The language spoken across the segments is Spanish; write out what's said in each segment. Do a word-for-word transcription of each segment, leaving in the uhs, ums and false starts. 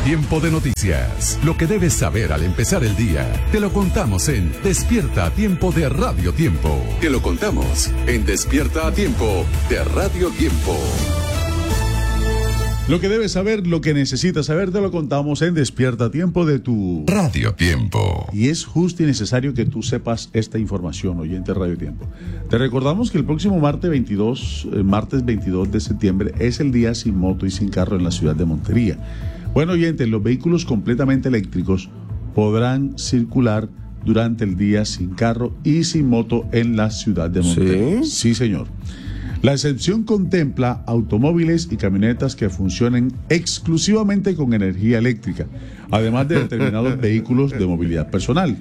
Tiempo de noticias. Lo que debes saber al empezar el día. Te lo contamos en Despierta a Tiempo de Radio Tiempo. Te lo contamos en Despierta a Tiempo de Radio Tiempo. Lo que debes saber, lo que necesitas saber, te lo contamos en Despierta a Tiempo de tu Radio Tiempo. Y es justo y necesario que tú sepas esta información, oyente de Radio Tiempo. Te recordamos que el próximo martes veintidós, eh, martes veintidós de septiembre es el día sin moto y sin carro en la ciudad de Montería. Bueno, oyentes, los vehículos completamente eléctricos podrán circular durante el día sin carro y sin moto en la ciudad de Montería. ¿Sí? Sí, señor. La excepción contempla automóviles y camionetas que funcionen exclusivamente con energía eléctrica, además de determinados vehículos de movilidad personal.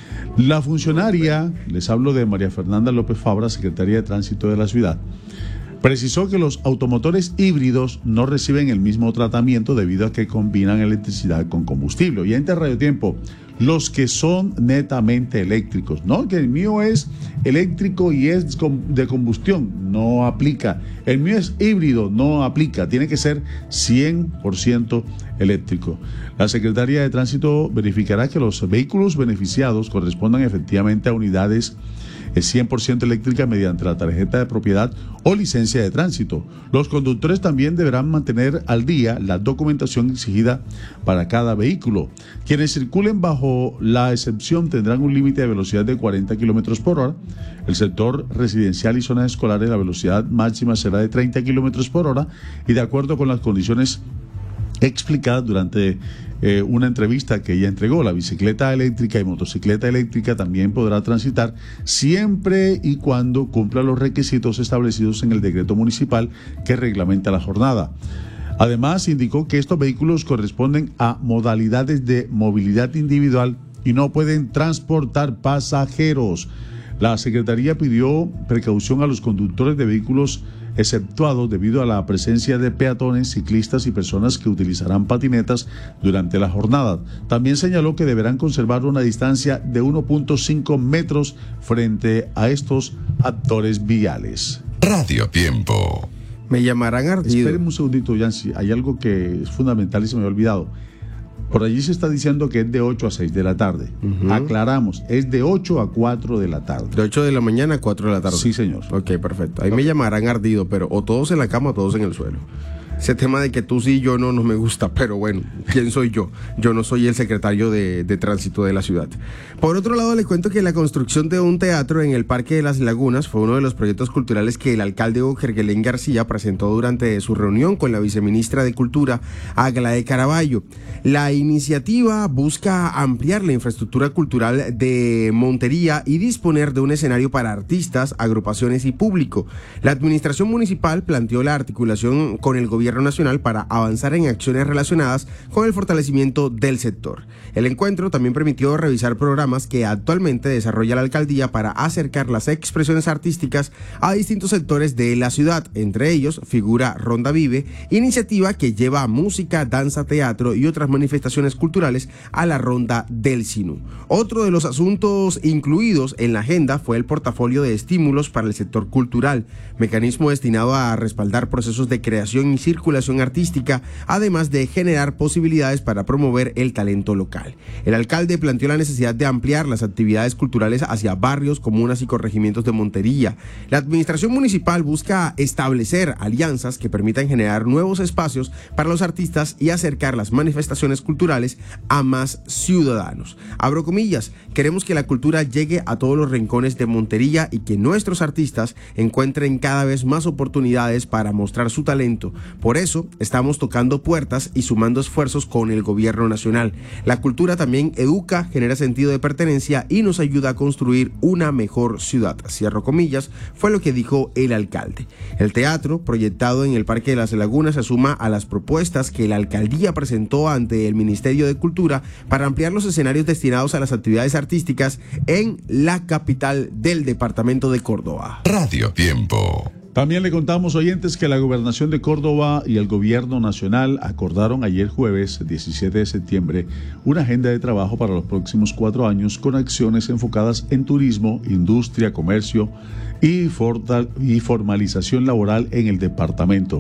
La funcionaria, les hablo de María Fernanda López Fabra, secretaria de Tránsito de la ciudad, precisó que los automotores híbridos no reciben el mismo tratamiento debido a que combinan electricidad con combustible. Y en Radio Tiempo, los que son netamente eléctricos, no, que el mío es eléctrico y es de combustión, no aplica. El mío es híbrido, no aplica, tiene que ser cien por ciento eléctrico. La Secretaría de Tránsito verificará que los vehículos beneficiados correspondan efectivamente a unidades cien por ciento eléctrica mediante la tarjeta de propiedad o licencia de tránsito. Los conductores también deberán mantener al día la documentación exigida para cada vehículo. Quienes circulen bajo la excepción tendrán un límite de velocidad de cuarenta kilómetros por hora. El sector residencial y zonas escolares, la velocidad máxima será de treinta kilómetros por hora y de acuerdo con las condiciones explicadas durante eh, una entrevista que ella entregó. La bicicleta eléctrica y motocicleta eléctrica también podrá transitar siempre y cuando cumpla los requisitos establecidos en el decreto municipal que reglamenta la jornada. Además, indicó que estos vehículos corresponden a modalidades de movilidad individual y no pueden transportar pasajeros. La Secretaría pidió precaución a los conductores de vehículos exceptuados debido a la presencia de peatones, ciclistas y personas que utilizarán patinetas durante la jornada. También señaló que deberán conservar una distancia de uno punto cinco metros frente a estos actores viales. Radio Tiempo. Me llamarán ardido. Espérenme un segundito, Yancy. Hay algo que es fundamental y se me había olvidado. Por allí se está diciendo que es de ocho a seis de la tarde. Uh-huh. Aclaramos, es de ocho a cuatro de la tarde. De ocho de la mañana a cuatro de la tarde. Sí, señor. Ok, perfecto. Ahí okay. Me llamarán ardido, pero o todos en la cama o todos en el suelo. Ese tema de que tú sí y yo no, no me gusta, pero bueno, ¿quién soy yo? Yo no soy el secretario de, de tránsito de la ciudad. Por otro lado, le cuento que la construcción de un teatro en el Parque de las Lagunas fue uno de los proyectos culturales que el alcalde Gergelén García presentó durante su reunión con la viceministra de Cultura, Aglaé Caraballo. La iniciativa busca ampliar la infraestructura cultural de Montería y disponer de un escenario para artistas, agrupaciones y público. La administración municipal planteó la articulación con el gobierno nacional para avanzar en acciones relacionadas con el fortalecimiento del sector. El encuentro también permitió revisar programas que actualmente desarrolla la alcaldía para acercar las expresiones artísticas a distintos sectores de la ciudad. Entre ellos figura Ronda Vive, iniciativa que lleva música, danza, teatro y otras manifestaciones culturales a la Ronda del Sinú. Otro de los asuntos incluidos en la agenda fue el portafolio de estímulos para el sector cultural, mecanismo destinado a respaldar procesos de creación y circulación artística, además de generar posibilidades para promover el talento local. El alcalde planteó la necesidad de ampliar las actividades culturales hacia barrios, comunas y corregimientos de Montería. La administración municipal busca establecer alianzas que permitan generar nuevos espacios para los artistas y acercar las manifestaciones culturales a más ciudadanos. Abro comillas, queremos que la cultura llegue a todos los rincones de Montería y que nuestros artistas encuentren cada vez más oportunidades para mostrar su talento. Por eso estamos tocando puertas y sumando esfuerzos con el gobierno nacional. La cultura también educa, genera sentido de pertenencia y nos ayuda a construir una mejor ciudad. Cierro comillas, fue lo que dijo el alcalde. El teatro, proyectado en el Parque de las Lagunas, se suma a las propuestas que la alcaldía presentó ante el Ministerio de Cultura para ampliar los escenarios destinados a las actividades artísticas en la capital del departamento de Córdoba. Radio Tiempo. También le contamos, oyentes, que la Gobernación de Córdoba y el Gobierno Nacional acordaron ayer jueves diecisiete de septiembre una agenda de trabajo para los próximos cuatro años con acciones enfocadas en turismo, industria, comercio y, fortal- y formalización laboral en el departamento.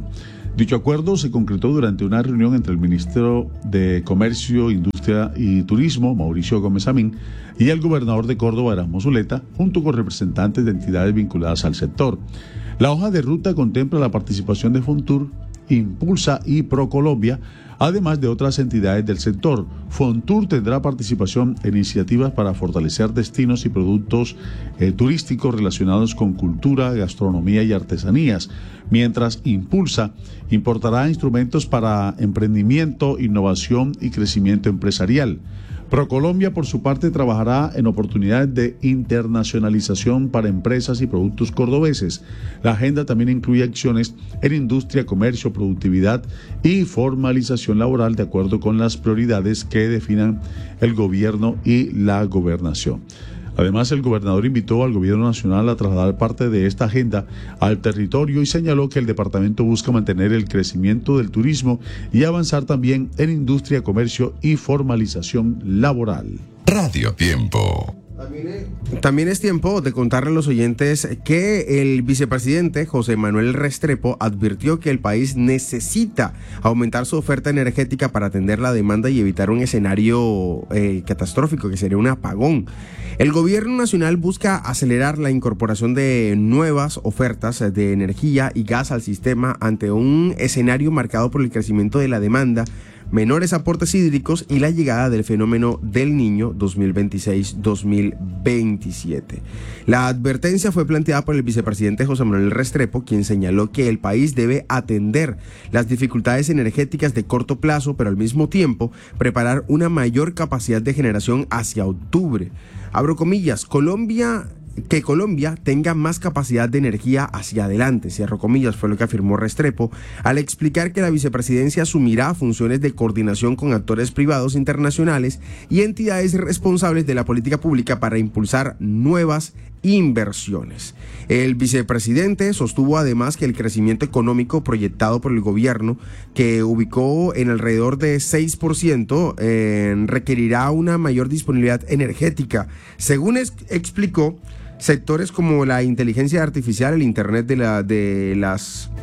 Dicho acuerdo se concretó durante una reunión entre el ministro de Comercio, Industria y Turismo, Mauricio Gómez Amín, y el gobernador de Córdoba, Erasmo Zuleta, junto con representantes de entidades vinculadas al sector. La hoja de ruta contempla la participación de Fontur, Impulsa y ProColombia, además de otras entidades del sector. Fontur tendrá participación en iniciativas para fortalecer destinos y productos eh, turísticos relacionados con cultura, gastronomía y artesanías, mientras Impulsa importará instrumentos para emprendimiento, innovación y crecimiento empresarial. ProColombia, por su parte, trabajará en oportunidades de internacionalización para empresas y productos cordobeses. La agenda también incluye acciones en industria, comercio, productividad y formalización laboral de acuerdo con las prioridades que definan el gobierno y la gobernación. Además, el gobernador invitó al gobierno nacional a trasladar parte de esta agenda al territorio y señaló que el departamento busca mantener el crecimiento del turismo y avanzar también en industria, comercio y formalización laboral. Radio Tiempo. También es tiempo de contarle a los oyentes que el vicepresidente José Manuel Restrepo advirtió que el país necesita aumentar su oferta energética para atender la demanda y evitar un escenario eh, catastrófico, que sería un apagón. El gobierno nacional busca acelerar la incorporación de nuevas ofertas de energía y gas al sistema ante un escenario marcado por el crecimiento de la demanda, menores aportes hídricos y la llegada del fenómeno del Niño dos mil veintiséis dos mil veintisiete. La advertencia fue planteada por el vicepresidente José Manuel Restrepo, quien señaló que el país debe atender las dificultades energéticas de corto plazo, pero al mismo tiempo preparar una mayor capacidad de generación hacia octubre. Abro comillas, Colombia... que Colombia tenga más capacidad de energía hacia adelante, cierro comillas, fue lo que afirmó Restrepo al explicar que la vicepresidencia asumirá funciones de coordinación con actores privados internacionales y entidades responsables de la política pública para impulsar nuevas inversiones. El vicepresidente sostuvo además que el crecimiento económico proyectado por el gobierno, que ubicó en alrededor de seis por ciento, eh, requerirá una mayor disponibilidad energética. Según es, explicó, sectores como la inteligencia artificial, el internet de, la, de, las,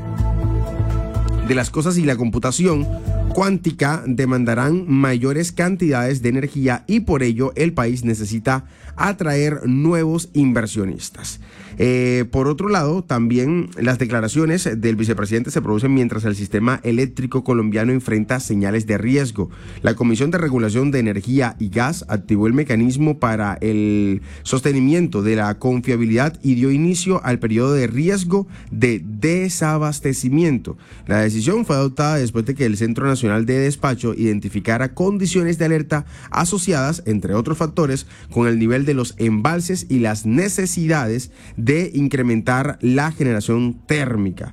de las cosas y la computación cuántica demandarán mayores cantidades de energía y por ello el país necesita atraer nuevos inversionistas. Eh, por otro lado, también las declaraciones del vicepresidente se producen mientras el sistema eléctrico colombiano enfrenta señales de riesgo. La Comisión de Regulación de Energía y Gas activó el mecanismo para el sostenimiento de la confiabilidad y dio inicio al periodo de riesgo de desabastecimiento. La decisión fue adoptada después de que el Centro Nacional de Despacho identificara condiciones de alerta asociadas, entre otros factores, con el nivel de los embalses y las necesidades de incrementar la generación térmica.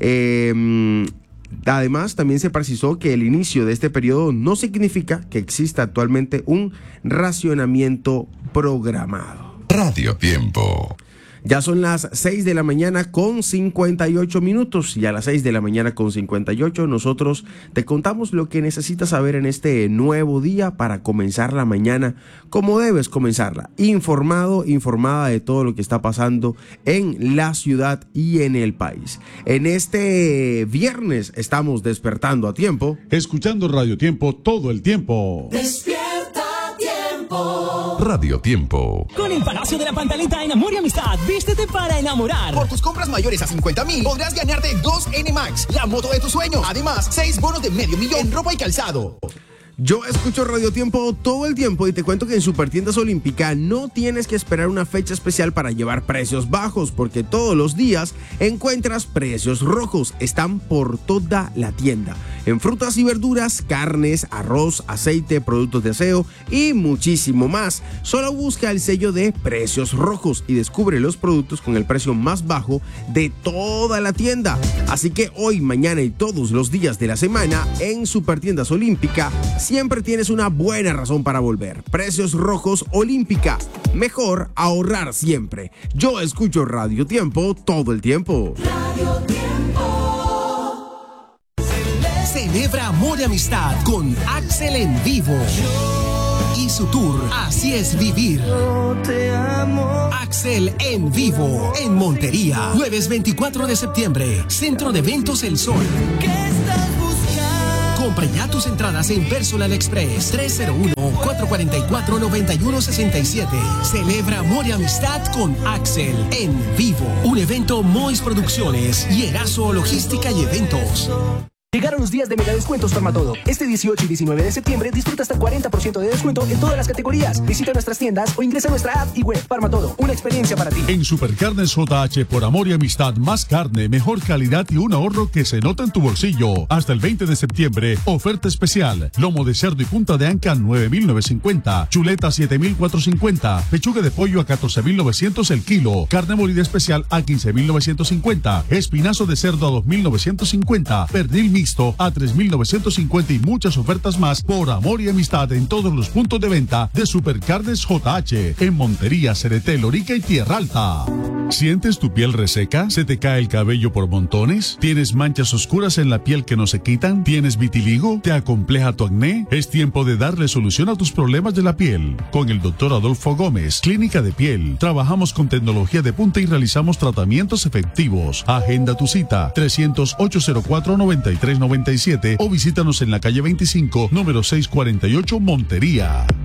Eh, además, también se precisó que el inicio de este periodo no significa que exista actualmente un racionamiento programado. Radio Tiempo. Ya son las seis de la mañana con cincuenta y ocho minutos y a las seis de la mañana con cincuenta y ocho nosotros te contamos lo que necesitas saber en este nuevo día para comenzar la mañana como debes comenzarla, informado, informada de todo lo que está pasando en la ciudad y en el país. En este viernes estamos despertando a tiempo, escuchando Radio Tiempo todo el tiempo. Despierta Tiempo. Radio Tiempo. Con el Palacio de la Pantaleta en Amor y Amistad, vístete para enamorar. Por tus compras mayores a cincuenta mil podrás ganarte dos N Max, la moto de tus sueños. Además, seis bonos de medio millón en ropa y calzado. Yo escucho Radio Tiempo todo el tiempo y te cuento que en Supertiendas Olímpica no tienes que esperar una fecha especial para llevar precios bajos, porque todos los días encuentras precios rojos. Están por toda la tienda, en frutas y verduras, carnes, arroz, aceite, productos de aseo y muchísimo más. Solo busca el sello de Precios Rojos y descubre los productos con el precio más bajo de toda la tienda. Así que hoy, mañana y todos los días de la semana en Supertiendas Olímpica siempre tienes una buena razón para volver. Precios Rojos Olímpica. Mejor ahorrar siempre. Yo escucho Radio Tiempo todo el tiempo. Radio Tiempo. Celebra amor y amistad con Axel en vivo. Yo y su tour Así es vivir. Axel en vivo en Montería, jueves veinticuatro de septiembre, Centro de Eventos El Sol. Compra ya tus entradas en Personal Express tres cero uno, cuatro cuatro cuatro, nueve uno seis siete. Celebra amor y amistad con Axel en vivo. Un evento Mois Producciones y Erazo Logística y Eventos. Llegaron los días de mega descuentos Farmatodo. Este dieciocho y diecinueve de septiembre disfruta hasta cuarenta por ciento de descuento en todas las categorías. Visita nuestras tiendas o ingresa a nuestra app y web. Farmatodo, una experiencia para ti. En Supercarnes J H, por amor y amistad, más carne, mejor calidad y un ahorro que se nota en tu bolsillo. Hasta el veinte de septiembre, oferta especial. Lomo de cerdo y punta de anca nueve mil novecientos cincuenta. Chuleta siete mil cuatrocientos cincuenta. Pechuga de pollo a catorce mil novecientos el kilo. Carne molida especial a quince mil novecientos cincuenta. Espinazo de cerdo a dos mil novecientos cincuenta. Pernil mixto a tres mil novecientos cincuenta y muchas ofertas más por amor y amistad en todos los puntos de venta de Supercarnes J H en Montería, Cereté, Lorica y Tierra Alta. ¿Sientes tu piel reseca? ¿Se te cae el cabello por montones? ¿Tienes manchas oscuras en la piel que no se quitan? ¿Tienes vitiligo? ¿Te acompleja tu acné? Es tiempo de darle solución a tus problemas de la piel. Con el doctor Adolfo Gómez, Clínica de Piel. Trabajamos con tecnología de punta y realizamos tratamientos efectivos. Agenda tu cita trescientos, ocho cero cuatro, noventa y tres noventa y siete o visítanos en la calle veinticinco, número seiscientos cuarenta y ocho, Montería.